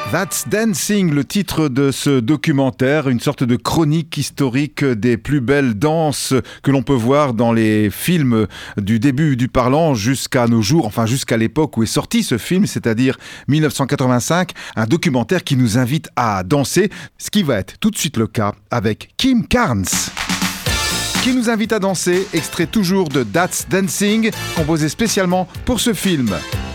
That's Dancing, le titre de ce documentaire, une sorte de chronique historique des plus belles danses que l'on peut voir dans les films du début du parlant jusqu'à nos jours, enfin jusqu'à l'époque où est sorti ce film, c'est-à-dire 1985, un documentaire qui nous invite à danser, ce qui va être tout de suite le cas avec Kim Carnes. Qui nous invite à danser, extrait toujours de That's Dancing, composé spécialement pour ce film.